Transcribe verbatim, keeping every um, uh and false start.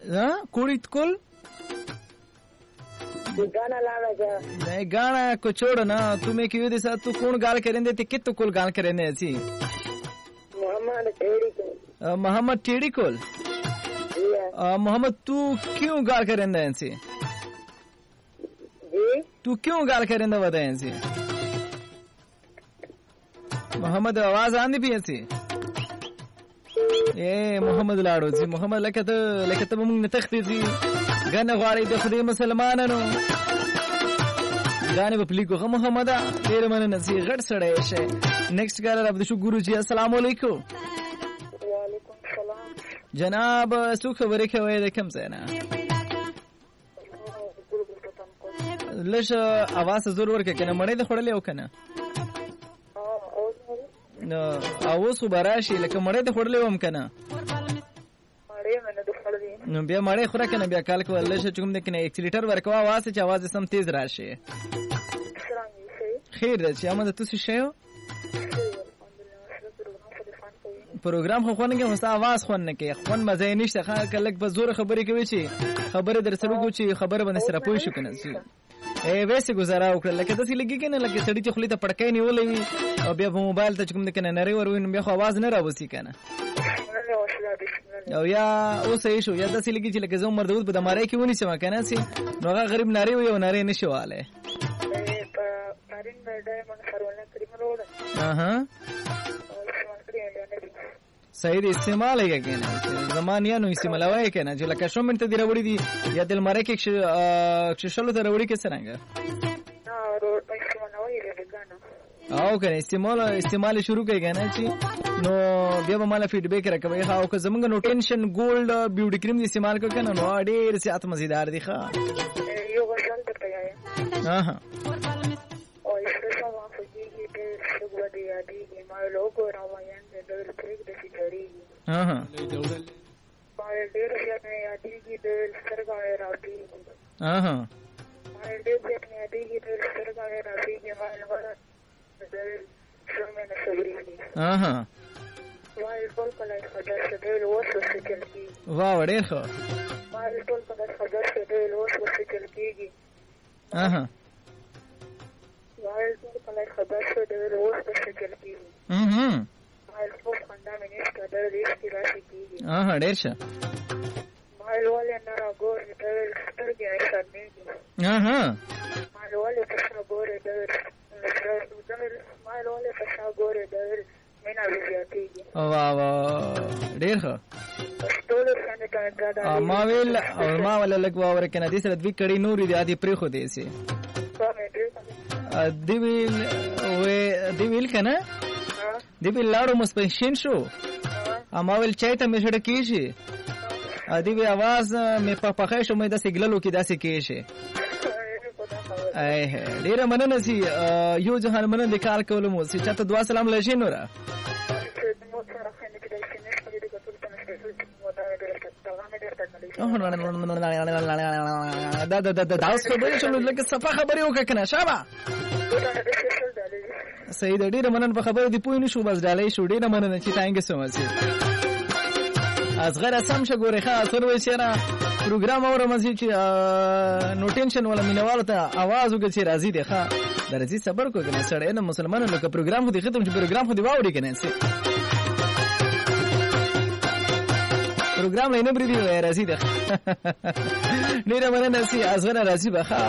हाँ कुड़ी कुल गाना लाना जा नहीं गाना को छोड़ो ना तुम्हें क्यों दे साथ तू कौन गाल करेंदे ते कित कुल गाल करेंदे ऐसी मोहम्मद टेड़ी को मोहम्मद टेड़ी कुल मोहम्मद तू क्यों गाल करेंदे ऐसी जी तू क्यों गाल करेंदे वदा ऐसी मोहम्मद आवाज आंदी भी ऐसी ए मोहम्मद लाड़ो जी मोहम्मद लकत लकत मुंग नतखती जी गाना غواړي د خدای مسلمانانو غانه په لیکو محمد ډیر مننه سي غټ سړی شه نیکسټ ګالر عبد شو ګورو جی السلام علیکم وعلیکم السلام جناب سو خبرې کوي د کوم ځای نه لږ اواز زور ورکه کنه مړې د خړلې او کنه نو اوس براشي لکه مړې د خړلې وم کنه نو بیا مړې خوره کنه بیا کال کو الله شه کوم د کنه یک لیټر ورکوا واسه چې आवाज سم تیز راشي خیر چې امه تاسو شیو پروګرام خو خونه کې مسا आवाज خونه کې خون مزه نشته خا کلک په زور خبرې کوي چې خبره در سره کو چې خبره باندې سره پوي شو کنه اے ویسه گزارا وکړه لکه داسې لګي کنه لکه سړی چې خلی ته پړکای نیولې وي او بیا په موبایل ته کوم د کنه نری ورو بیا خو आवाज نه راوځي کنه او یا اوس یې شو یا داسې لګي چې لکه زوم مردود په دمارای کې ونی سم کنه سي نو هغه غریب ناری وي او ناری نشواله اها صحیح استعمال یې کنه زمانیا نو استعمال وای کنه چې لکه شو منټ دی راوړي دي یا دل مړی کې چې شلو ته راوړي کې څنګه او کنه استعمال استعمال شروع کوي کنه چې نو بیا به مال فیډبیک راکوي ها او که زمونږ نو ټینشن ګولډ بیوټی کریم استعمال کوي کنه نو ډېر سیات مزیدار دي ښا یو غزل ته پیاي اها او اسپیشل وافه کیږي د شګو دی یادي ما لوګو راوایان د ډول پریک د سیګری اها ما ډېر ځای یادي د سرګاوي راځي اها ما ډېر ځای یادي د سرګاوي راځي ما لوګو اها وای ټول کله خبر شته لوسو سکل کی واو ډېر ښه وای ټول کله خبر شته لوسو سکل کیږي اها وای ټول کله خبر شته لوسو سکل کیږي اها وای ټول خندا مې نشته د دې کی راشي کیږي اها ډېر ښه وای ولې نه راګور د سترګې ایښنه اها وای ولې څه ګور د ما له فشا ګوره د مینا ویاتیږي وا وا ډېر ښه ټول څنګه کاږه ما ویل او ما ولا لګ واور کنه دې سره دوی کړي نور دي ادي پرې خو دې سي دی ویل وې دی ویل کنه دی ویل لاړو مسپنشن شو اما ویل چایته مې شړ کیږي ادي وی आवाज مې په پخې شو مې د سیګللو کې داسې کېشه اے ډیره مننه سي یو جهان مننه د کار کولو مو سي چاته دعا سلام لشي نورا دا دا دا دا اوس خبرې شنو لکه صفه خبرې وکړه کنه شابه صحیح ده ډیره مننه په خبرې دی پوه نشو بس ډالې شو ډیره مننه چې تانګ سم سي ازغره سم شګوري ښه سروي چیرې پروګرام اورم چې نو ټینشن ولا مینوال ته आवाज وکړي چې راضي دی ښه درځي صبر کو کنه سړی نه مسلمانانو لکه پروګرام خو دې ختم چې پروګرام خو دې واوړي کنه سي پروګرام نه بری دی راضي دی نه نه مننه سي ازغره راضي به